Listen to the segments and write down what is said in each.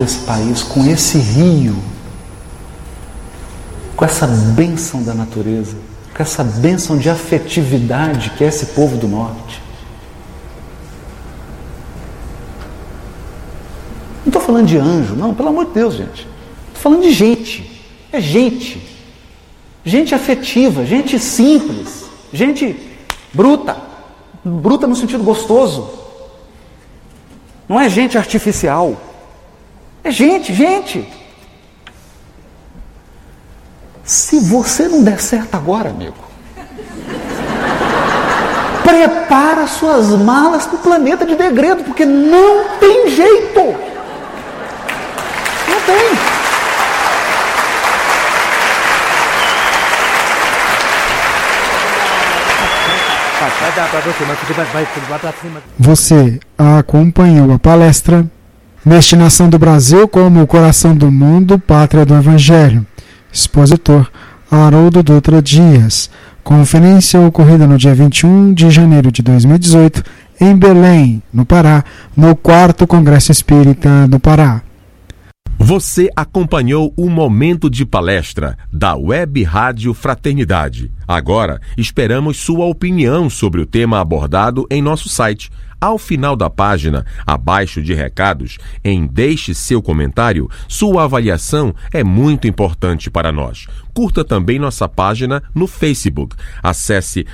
esse país com esse rio, com essa bênção da natureza, com essa bênção de afetividade que é esse povo do norte. Não estou falando de anjo, não, pelo amor de Deus, gente. Estou falando de gente. É gente. Gente afetiva, gente simples, gente bruta. Bruta no sentido gostoso. Não é gente artificial. É gente. Se você não der certo agora, amigo, prepara suas malas para o planeta de degredo, porque não tem jeito. Não tem. Você acompanhou a palestra Destinação do Brasil como o Coração do Mundo, Pátria do Evangelho. Expositor Haroldo Dutra Dias. Conferência ocorrida no dia 21 de janeiro de 2018 em Belém, no Pará, no 4º Congresso Espírita do Pará. Você acompanhou o Momento de Palestra da Web Rádio Fraternidade. Agora, esperamos sua opinião sobre o tema abordado em nosso site. Ao final da página, abaixo de recados, deixe seu comentário, sua avaliação é muito importante para nós. Curta também nossa página no Facebook. Acesse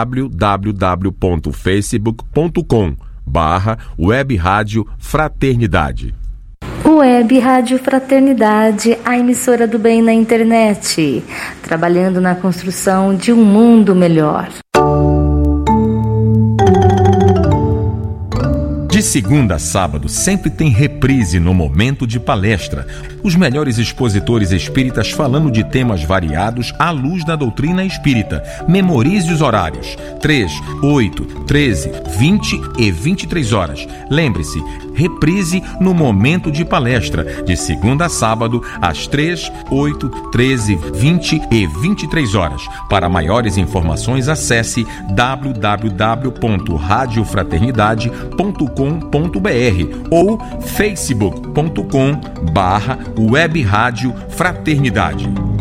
www.facebook.com/Web Rádio Fraternidade. Web Rádio Fraternidade, a emissora do bem na internet, trabalhando na construção de um mundo melhor. De segunda a sábado, sempre tem reprise no Momento de Palestra. Os melhores expositores espíritas falando de temas variados à luz da doutrina espírita. Memorize os horários: 3, 8, 13, 20 e 23 horas. Lembre-se, reprise no Momento de Palestra, de segunda a sábado, às 3, 8, 13, 20 e 23 horas. Para maiores informações, acesse www.radiofraternidade.com.br ou facebook.com/Web Rádio Fraternidade.